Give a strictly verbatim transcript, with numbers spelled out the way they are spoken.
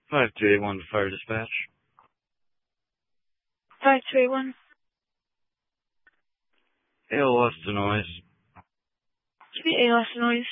five two eight one to Fire Dispatch. five two eight one. A L S to noise. Give me A L S noise.